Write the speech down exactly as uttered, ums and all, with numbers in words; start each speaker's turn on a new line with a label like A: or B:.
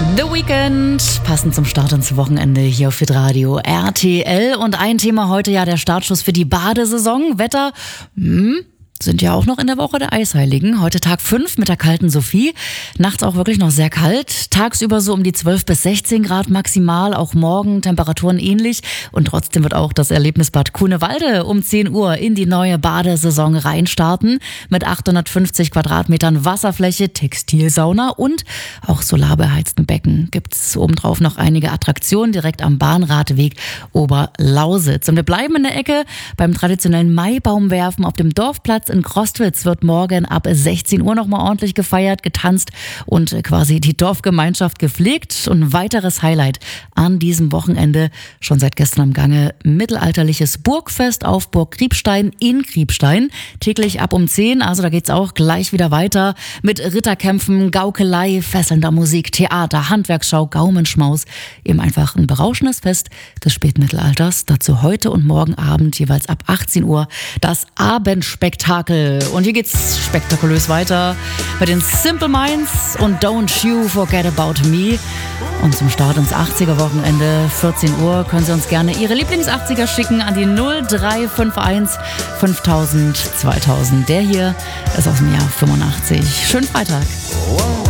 A: The Weekend, passend zum Start ins Wochenende hier auf Hitradio R T L. Und ein Thema heute, ja, der Startschuss für die Badesaison. Wetter, hm, sind ja auch noch in der Woche der Eisheiligen. Heute Tag fünf mit der kalten Sophie. Nachts auch wirklich noch sehr kalt. Tagsüber so um die zwölf bis sechzehn Grad maximal. Auch morgen Temperaturen ähnlich. Und trotzdem wird auch das Erlebnisbad Kuhnewalde um zehn Uhr in die neue Badesaison reinstarten. Mit achthundertfünfzig Quadratmetern Wasserfläche, Textilsauna und auch solarbeheizten Becken. Gibt's obendrauf noch einige Attraktionen direkt am Bahnradweg Oberlausitz. Und wir bleiben in der Ecke beim traditionellen Maibaumwerfen auf dem Dorfplatz in Crostwitz wird morgen ab sechzehn Uhr nochmal ordentlich gefeiert, getanzt und quasi die Dorfgemeinschaft gepflegt. Und ein weiteres Highlight an diesem Wochenende, schon seit gestern am Gange, mittelalterliches Burgfest auf Burg Kriebstein in Kriebstein. Täglich ab um zehn, also da geht's auch gleich wieder weiter mit Ritterkämpfen, Gaukelei, fesselnder Musik, Theater, Handwerksschau, Gaumenschmaus. Eben einfach ein berauschendes Fest des Spätmittelalters. Dazu heute und morgen Abend jeweils ab achtzehn Uhr das Abendspektakel. Und hier geht's spektakulös weiter bei den Simple Minds und Don't You Forget About Me. Und zum Start ins achtziger-Wochenende, vierzehn Uhr, können Sie uns gerne Ihre Lieblings-achtziger schicken an die null drei fünf eins fünftausend zweitausend. Der hier ist aus dem Jahr fünfundachtzig. Schönen Freitag.